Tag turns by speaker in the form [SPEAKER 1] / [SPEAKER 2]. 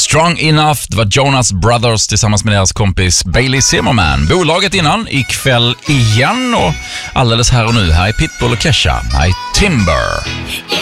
[SPEAKER 1] Strong Enough, det var Jonas Brothers tillsammans med deras kompis Bailey Zimmerman. Bolaget innan, ikväll igen och alldeles här och nu. Här är Pitbull och Kesha, här är Timber.